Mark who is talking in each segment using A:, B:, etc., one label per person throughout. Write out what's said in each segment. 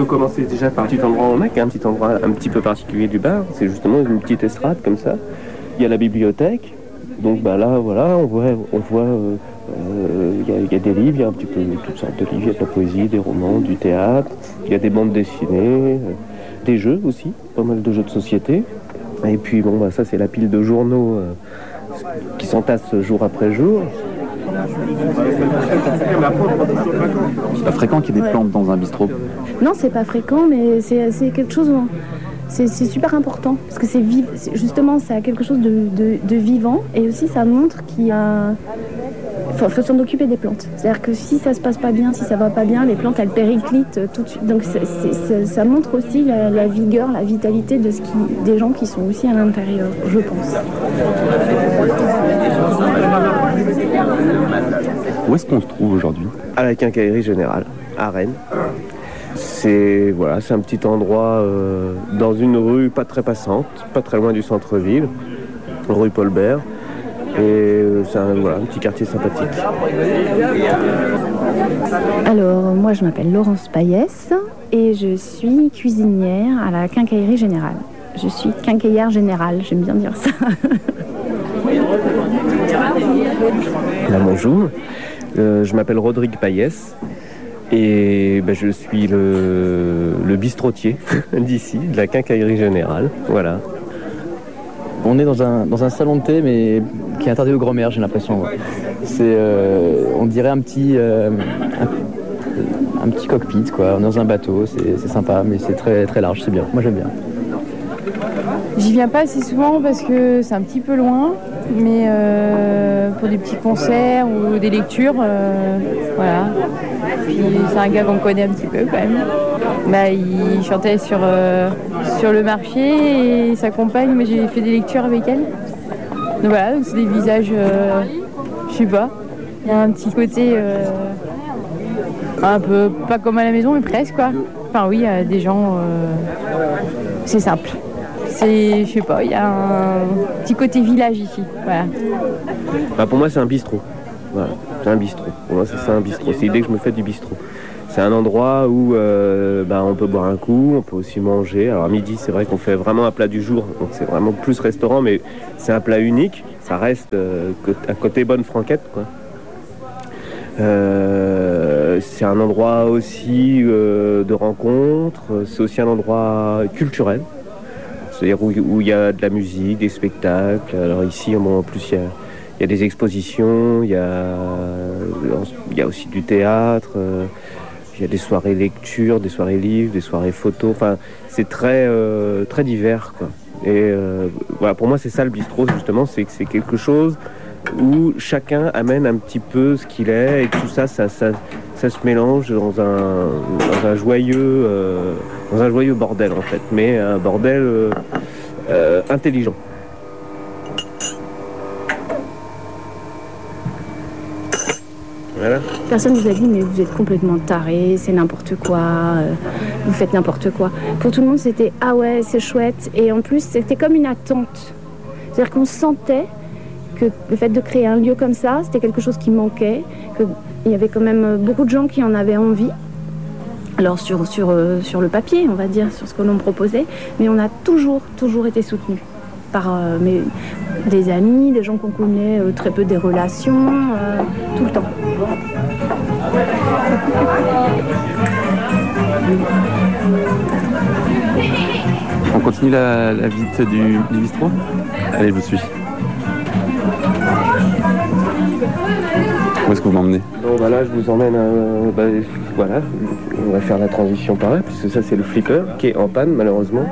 A: peut commencer déjà par un petit endroit où on est, un petit endroit un petit peu particulier du bar. C'est justement une petite estrade comme ça. Il y a la bibliothèque. Donc là, voilà, on voit, il y a des livres, il y a un petit peu toutes sortes de livres. Il y a de la poésie, des romans, du théâtre. Il y a des bandes dessinées, des jeux aussi, pas mal de jeux de société. Et puis ça c'est la pile de journaux qui s'entassent jour après jour.
B: C'est pas fréquent qu'il y ait des plantes dans un bistrot?
C: Non, c'est pas fréquent, mais c'est quelque chose... C'est super important, parce que justement, ça a quelque chose de vivant, et aussi ça montre qu'il y a... faut s'en occuper des plantes. C'est-à-dire que si ça se passe pas bien, si ça va pas bien, les plantes, elles périclitent tout de suite. Donc ça montre aussi la vigueur, la vitalité des gens qui sont aussi à l'intérieur, je pense.
B: Où est-ce qu'on se trouve aujourd'hui?
A: À la Quincaillerie Générale, à Rennes. C'est un petit endroit dans une rue pas très passante, pas très loin du centre-ville, rue Paul Bert. Et c'est un petit quartier sympathique.
C: Alors, moi je m'appelle Laurence Payès et je suis cuisinière à la Quincaillerie Générale. Je suis quincaillère générale, j'aime bien dire ça.
A: Là, bonjour. Je m'appelle Rodrigue Payès. Et je suis le bistrotier d'ici, de la Quincaillerie Générale. Voilà.
D: On est dans un salon de thé, mais qui est interdit aux grand-mères, j'ai l'impression. C'est, on dirait un petit cockpit, quoi. On est dans un bateau, c'est sympa, mais c'est très, très large, c'est bien. Moi, j'aime bien.
E: J'y viens pas assez souvent parce que c'est un petit peu loin, mais pour des petits concerts ou des lectures, voilà. Puis c'est un gars qu'on connaît un petit peu quand même. Il chantait sur le marché et sa compagne, mais j'ai fait des lectures avec elle. Donc voilà, donc c'est des visages, je sais pas, il y a un petit côté un peu pas comme à la maison, mais presque quoi. Enfin oui, il y a des gens, c'est simple. Je sais pas, il y a un petit côté village ici, voilà.
A: Pour moi, c'est un bistrot. Voilà, c'est un bistrot. Pour moi, c'est un bistrot. C'est l'idée que je me fais du bistrot. C'est un endroit où on peut boire un coup, on peut aussi manger. Alors à midi, c'est vrai qu'on fait vraiment un plat du jour, donc c'est vraiment plus restaurant, mais c'est un plat unique. Ça reste à côté bonne franquette, quoi. C'est un endroit aussi de rencontre. C'est aussi un endroit culturel. C'est-à-dire où il y a de la musique, des spectacles. Alors ici, en plus, il y a des expositions, il y a aussi du théâtre, il y a des soirées lecture, des soirées livres, des soirées photos. Enfin, c'est très, très divers, quoi. Et pour moi, c'est ça le bistrot, justement, c'est que c'est quelque chose où chacun amène un petit peu ce qu'il est, et tout ça se mélange dans un joyeux bordel, en fait, mais un bordel intelligent. Voilà.
C: Personne vous a dit mais vous êtes complètement taré, c'est n'importe quoi, vous faites n'importe quoi. Pour tout le monde c'était ah ouais c'est chouette, et en plus c'était comme une attente. C'est-à-dire qu'on sentait que le fait de créer un lieu comme ça, c'était quelque chose qui manquait, qu'il y avait quand même beaucoup de gens qui en avaient envie. Alors sur le papier, on va dire, sur ce que l'on proposait, mais on a toujours été soutenus par des amis, des gens qu'on connaît très peu, des relations, tout le temps.
B: On continue la visite du bistrot? Allez, je vous suis. Où est-ce que vous m'emmenez?
A: Bon, là, je vous emmène. Voilà, on va faire la transition par là, puisque ça, c'est le flipper qui est en panne, malheureusement.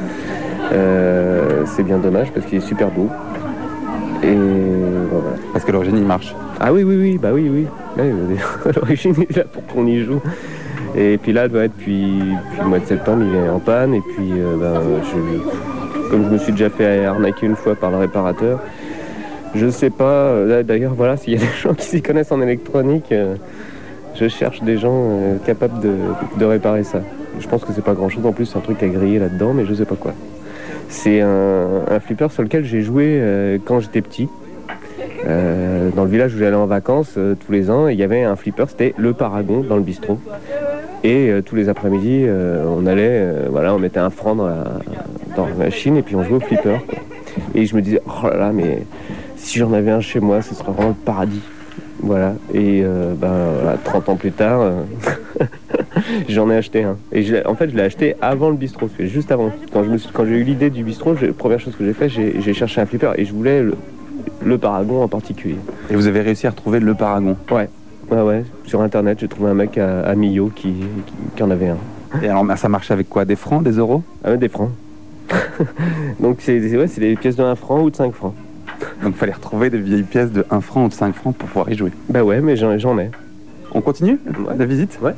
A: C'est bien dommage parce qu'il est super beau. Et voilà.
B: Parce qu'à l'origine, il marche.
A: Ah oui. Oui. À l'origine, il est là pour qu'on y joue. Et puis là, depuis le mois de septembre, il est en panne. Et puis, comme je me suis déjà fait arnaquer une fois par le réparateur, je sais pas. Là, d'ailleurs, voilà, s'il y a des gens qui s'y connaissent en électronique, je cherche des gens capables de réparer ça. Je pense que c'est pas grand-chose. En plus, c'est un truc à griller là-dedans, mais je sais pas quoi. C'est un flipper sur lequel j'ai joué quand j'étais petit. dans le village où j'allais en vacances tous les ans, il y avait un flipper, c'était le Paragon dans le bistrot. Et tous les après-midi, on allait, on mettait 1 franc dans la machine et puis on jouait au flipper, quoi. Et je me disais, oh là là, mais si j'en avais un chez moi, ce serait vraiment le paradis. Voilà. Et 30 ans plus tard, j'en ai acheté un. Et en fait, je l'ai acheté avant le bistrot, juste avant. Quand j'ai eu l'idée du bistrot, la première chose que j'ai fait, j'ai cherché un flipper et je voulais le Paragon en particulier.
B: Et vous avez réussi à retrouver le Paragon?
A: Ouais. Ouais, sur internet, j'ai trouvé un mec à Millau qui en avait un.
B: Et alors, ça marchait avec quoi? Des francs, des euros?
A: Ah ouais, des francs. Donc c'est des pièces de 1 franc ou de 5 francs.
B: Donc il fallait retrouver des vieilles pièces de 1 franc ou de 5 francs pour pouvoir y jouer.
A: Bah ouais, mais j'en ai.
B: On continue la visite?
A: Ouais.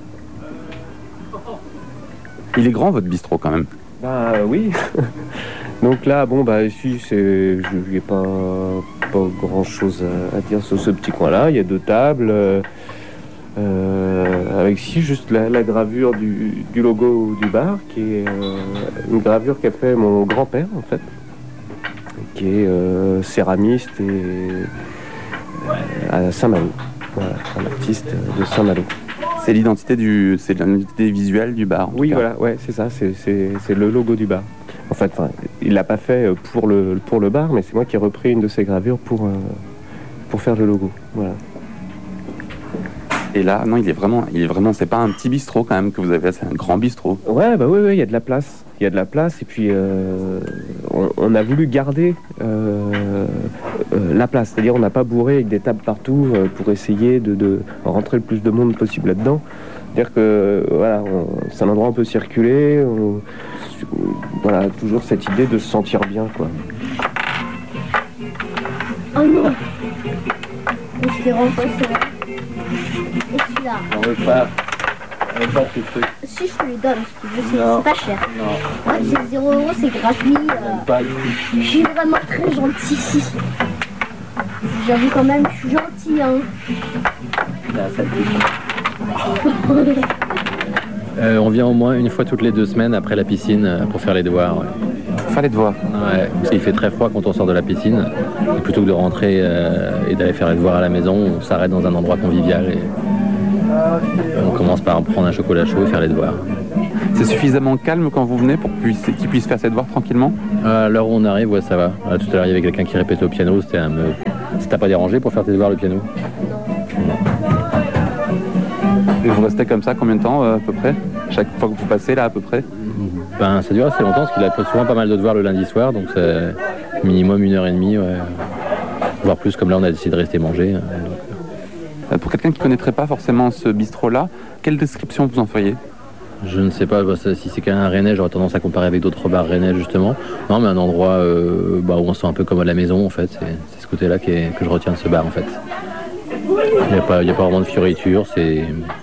B: Il est grand votre bistrot quand même?
A: Bah oui. Donc là, ici, il n'y a pas grand chose à dire sur ce petit coin-là. Il y a 2 tables, avec ici juste la gravure du logo du bar, qui est une gravure qu'a fait mon grand-père, en fait, qui est céramiste à Saint-Malo. Voilà, un artiste de Saint-Malo.
B: C'est l'identité visuelle du bar.
A: Oui, voilà, ouais, c'est ça, c'est le logo du bar. En fait, il l'a pas fait pour le bar, mais c'est moi qui ai repris une de ses gravures pour faire le logo. Voilà.
B: Et là, non, il est vraiment, c'est pas un petit bistrot quand même que vous avez, c'est un grand bistrot.
A: Ouais, bah oui, il y a de la place. Il y a de la place et puis on a voulu garder la place. C'est-à-dire on n'a pas bourré avec des tables partout pour essayer de rentrer le plus de monde possible là-dedans. C'est-à-dire que c'est un endroit où on peut circuler. Voilà, toujours cette idée de se sentir bien, quoi.
F: Oh non! Je t'ai rencontré. Et celui-là?
A: On veut pas ce truc.
F: Si je te les donne, si tu veux, c'est pas cher.
A: Non.
F: Ouais, c'est 0 €, c'est gratuit.
A: Pas
F: Je suis vraiment très gentil ici. J'avoue quand même, je suis gentil, hein.
G: On vient au moins une fois toutes les 2 semaines après la piscine pour faire les devoirs. Ouais.
B: Faire les devoirs?
G: Ouais, parce qu'il fait très froid quand on sort de la piscine. Et plutôt que de rentrer et d'aller faire les devoirs à la maison, on s'arrête dans un endroit convivial et on commence par prendre un chocolat chaud et faire les devoirs.
B: C'est suffisamment calme quand vous venez pour qu'il puisse faire ses devoirs tranquillement?
G: À l'heure où on arrive, ouais, ça va. Tout à l'heure, il y avait quelqu'un qui répétait au piano. Ça t'a pas dérangé pour faire tes devoirs le piano?
B: Et vous restez comme ça combien de temps à peu près? Chaque fois que vous passez là à peu près?
G: Ça dure assez longtemps parce qu'il a souvent pas mal de devoirs le lundi soir, donc c'est minimum 1h30, ouais. Voire plus, comme là on a décidé de rester manger.
B: Pour quelqu'un qui ne connaîtrait pas forcément ce bistrot-là, quelle description vous en feriez?
G: Je ne sais pas, si c'est qu'un Rennais, j'aurais tendance à comparer avec d'autres bars rennais justement. Non, mais un endroit où on se sent un peu comme à la maison en fait, c'est ce côté-là que je retiens de ce bar en fait. Il n'y a pas vraiment de fioriture, c'est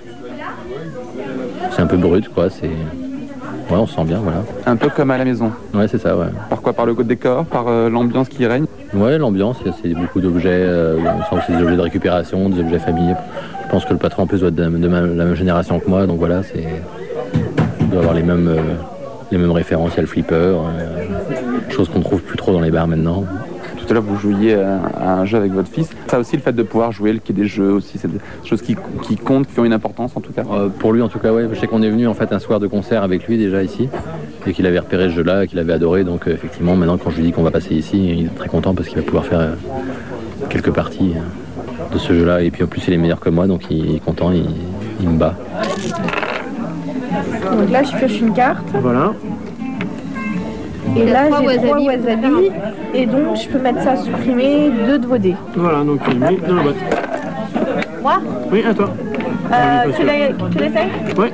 G: un peu brut quoi, ouais, on se sent bien, voilà.
B: Un peu comme à la maison?
G: Ouais, c'est ça, ouais.
B: Par quoi? Par le décor? Par l'ambiance qui règne?
G: Ouais, l'ambiance, c'est beaucoup d'objets, on sent que c'est des objets de récupération, des objets familiers. Je pense que le patron en plus doit être de la même génération que moi, donc voilà, il doit avoir les mêmes références, il y a le flipper, chose qu'on trouve plus trop dans les bars maintenant.
B: Tout à l'heure, vous jouiez à un jeu avec votre fils. Ça aussi, le fait de pouvoir jouer, qu'il y ait des jeux aussi, c'est des choses qui comptent, qui ont une importance en tout cas.
G: Pour lui, en tout cas, ouais. Je sais qu'on est venu en fait un soir de concert avec lui déjà ici et qu'il avait repéré ce jeu-là, qu'il avait adoré. Donc effectivement, maintenant, quand je lui dis qu'on va passer ici, il est très content parce qu'il va pouvoir faire quelques parties de ce jeu-là. Et puis en plus, il est meilleur que moi, donc il est content, il me bat.
E: Donc là, je pioche une carte.
A: Voilà.
E: Et là, j'ai 3 wasabi. Et donc, je peux mettre ça à supprimer 2 de vos dés.
H: Voilà, donc il met dans la boîte.
E: Moi?
H: Oui, à toi.
E: Tu l'essayes?
H: Oui.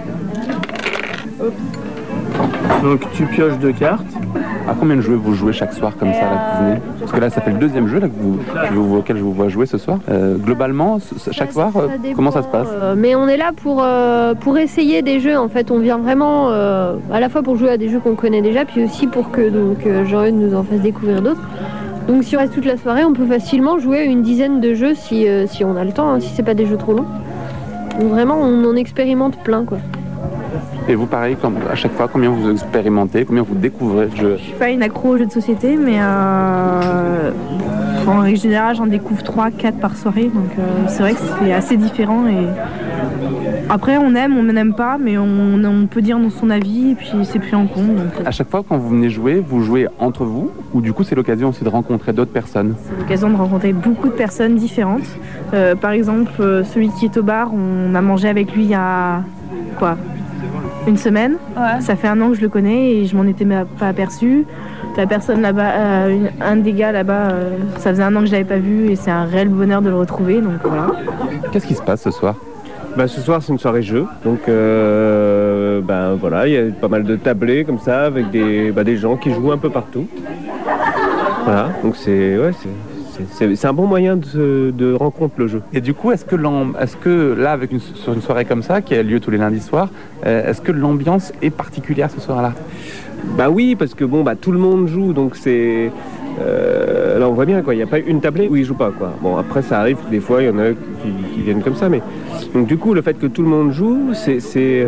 H: Donc, tu pioches 2 cartes.
B: À combien de jeux vous jouez chaque soir comme ça, là, que vous venez? Parce que là, ça fait le 2e jeu là, auquel je vous vois jouer ce soir. Globalement, chaque soir, comment ça se passe?
I: Mais on est là pour essayer des jeux. En fait, on vient vraiment à la fois pour jouer à des jeux qu'on connaît déjà, puis aussi pour que Jean-Eudes nous en fasse découvrir d'autres. Donc si on reste toute la soirée, on peut facilement jouer une dizaine de jeux si on a le temps, hein, si c'est pas des jeux trop longs. Donc vraiment, on en expérimente plein, quoi.
B: Et vous, pareil, à chaque fois, combien vous expérimentez, combien vous découvrez le jeu?
E: Je suis pas une accro aux jeux de société, mais En règle générale, j'en découvre 3-4 par soirée, donc c'est vrai que c'est assez différent. Et après, on aime, on n'aime pas, mais on peut dire son avis et puis c'est pris en compte. Donc...
B: À chaque fois, quand vous venez jouer, vous jouez entre vous ou du coup c'est l'occasion aussi de rencontrer d'autres personnes?
E: C'est l'occasion de rencontrer beaucoup de personnes différentes. Par exemple, celui qui est au bar, on a mangé avec lui il y a une semaine. Ouais. Ça fait 1 an que je le connais et je m'en étais pas aperçue. La personne là-bas, un des gars là-bas, ça faisait 1 an que je l'avais pas vu et c'est un réel bonheur de le retrouver. Donc voilà.
B: Qu'est-ce qui se passe ce soir?
A: Ce soir c'est une soirée jeu, donc voilà, il y a pas mal de tablés comme ça avec des gens qui jouent un peu partout. Voilà, donc c'est un bon moyen de rencontre le jeu.
B: Et du coup, est-ce que là, sur une soirée comme ça, qui a lieu tous les lundis soirs, est-ce que l'ambiance est particulière ce soir-là?
A: Oui, parce que tout le monde joue, donc c'est... là on voit bien il n'y a pas une tablée où ils jouent pas Bon après ça arrive des fois il y en a qui viennent comme ça, mais donc du coup le fait que tout le monde joue oui,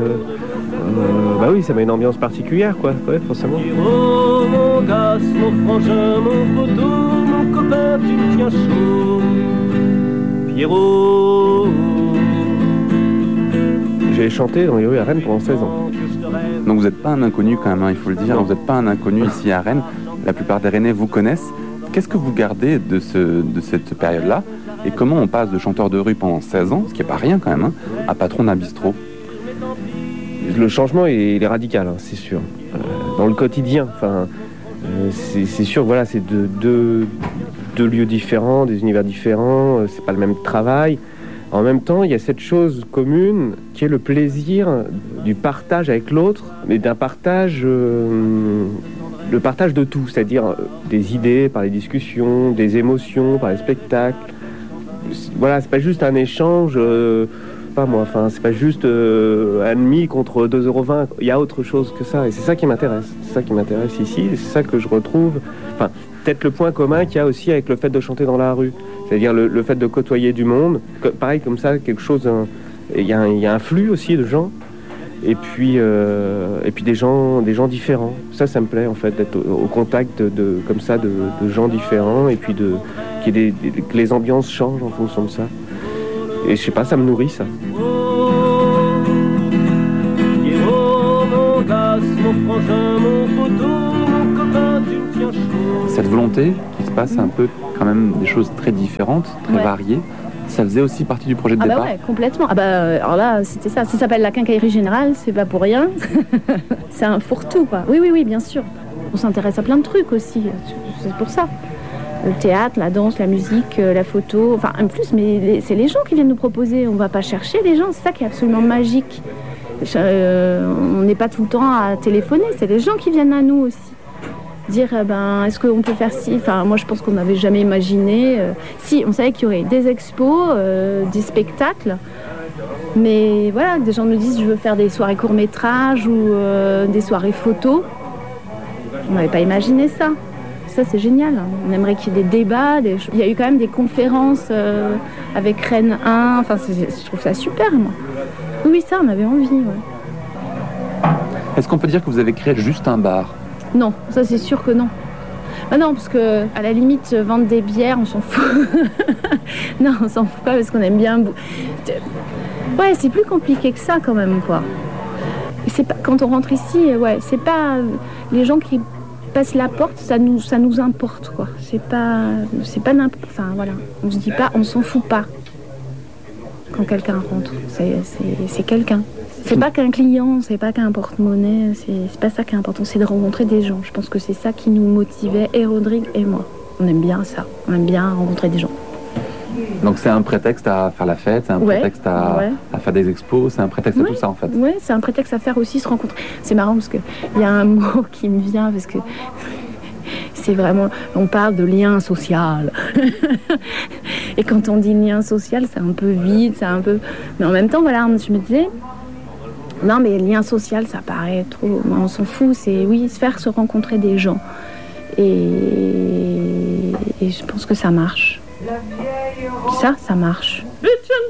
A: ça met une ambiance particulière ouais, forcément. Pierrot, mon gars, mon frangin, mon poteau, mon copain, tu me tiens chaud. Pierrot. J'ai chanté dans les rues à Rennes pendant 16 ans.
B: Donc vous n'êtes pas un inconnu quand même, il faut le dire, vous n'êtes pas un inconnu ici à Rennes. La plupart des Rennais vous connaissent. Qu'est-ce que vous gardez de cette période-là? Et comment on passe de chanteur de rue pendant 16 ans, ce qui n'est pas rien quand même, à patron d'un bistrot?
A: Le changement il est radical, c'est sûr. Dans le quotidien, c'est sûr, voilà, c'est deux lieux différents, des univers différents, c'est pas le même travail. En même temps, il y a cette chose commune qui est le plaisir du partage avec l'autre, mais d'un partage... le partage de tout, c'est-à-dire des idées par les discussions, des émotions par les spectacles. Voilà, c'est pas juste un échange, c'est pas juste un demi contre 2,20 €. Il y a autre chose que ça, et c'est ça qui m'intéresse. C'est ça qui m'intéresse ici, et c'est ça que je retrouve. Peut-être le point commun qu'il y a aussi avec le fait de chanter dans la rue, c'est-à-dire le fait de côtoyer du monde. Pareil comme ça, quelque chose. Il y a un flux aussi de gens. Et puis des gens différents. Ça me plaît en fait, d'être au contact comme ça de gens différents et puis que les ambiances changent en fonction de ça. Et je sais pas, ça me nourrit ça.
B: Cette volonté qui se passe un peu quand même des choses très différentes, très variées. Ça faisait aussi partie du projet de départ?
C: Ouais, complètement. Alors là, c'était ça. Ça s'appelle la quincaillerie générale, c'est pas pour rien. C'est un fourre-tout, quoi. Oui, bien sûr. On s'intéresse à plein de trucs aussi, c'est pour ça. Le théâtre, la danse, la musique, la photo, en plus, mais c'est les gens qui viennent nous proposer. On va pas chercher les gens, c'est ça qui est absolument magique. On n'est pas tout le temps à téléphoner, c'est les gens qui viennent à nous aussi. Dire est-ce qu'on peut faire ci, moi je pense qu'on n'avait jamais imaginé si on savait qu'il y aurait des expos, des spectacles, mais voilà, des gens nous disent je veux faire des soirées court-métrages ou des soirées photos. On n'avait pas imaginé ça c'est génial, on aimerait qu'il y ait des débats, il y a eu quand même des conférences avec Rennes 1, je trouve ça super moi. Oui, ça on avait envie, ouais.
B: Est-ce qu'on peut dire que vous avez créé juste un bar?
C: Non, ça c'est sûr que non. Non, parce que à la limite vendre des bières, on s'en fout. Non, on s'en fout pas parce qu'on aime bien. Ouais, c'est plus compliqué que ça quand même, quoi. C'est pas quand on rentre ici, c'est pas les gens qui passent la porte, ça nous importe, quoi. C'est pas n'importe. Voilà, on se dit pas, on s'en fout pas quand quelqu'un rentre. C'est quelqu'un. C'est pas qu'un client, c'est pas qu'un porte-monnaie, c'est pas ça qui est important, c'est de rencontrer des gens. Je pense que c'est ça qui nous motivait, et Rodrigue et moi. On aime bien ça, on aime bien rencontrer des gens.
B: Donc c'est un prétexte à faire la fête, c'est un prétexte à faire des expos, c'est un prétexte à tout ça en fait.
C: Oui, c'est un prétexte à faire aussi se rencontrer. C'est marrant parce qu'il y a un mot qui me vient, parce que c'est vraiment, on parle de lien social. Et quand on dit lien social, c'est un peu vide, c'est un peu... Mais en même temps, voilà, je me disais... Non, mais lien social, ça paraît trop... On s'en fout, c'est, se faire se rencontrer des gens. Et je pense que ça marche. Ça marche. Étienne